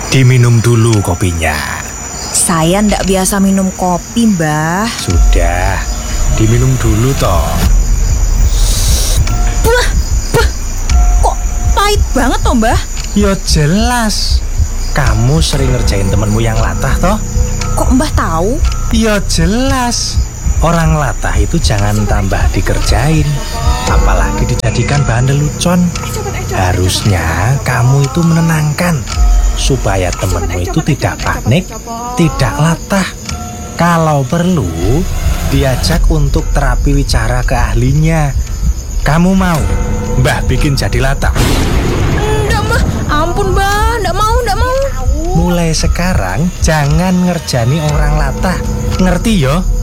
Diminum dulu kopinya. Saya ndak biasa minum kopi, Mbah. Sudah, diminum dulu toh. Buah, kok pahit banget toh, Mbah? Ya jelas, kamu sering ngerjain temenmu yang latah toh. Kok Mbah tahu? Ya jelas, orang latah itu jangan tambah dikerjain, apalagi dijadikan bahan lelucon. Harusnya kamu itu menenangkan, supaya temenmu itu tidak panik, tidak latah. Kalau perlu, diajak untuk terapi wicara ke ahlinya. Kamu mau Mbah bikin jadi latah? Ndak, Mbah. Ampun, Mbah. Ndak mau. Mulai sekarang jangan ngerjani orang latah. Ngerti yo?